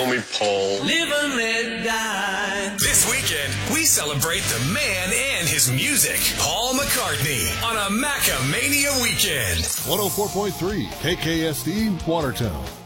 call me Paul. Live and let die. This weekend, we celebrate the man and his music. Paul McCartney on a Macamania weekend. 104.3 KKSD Watertown.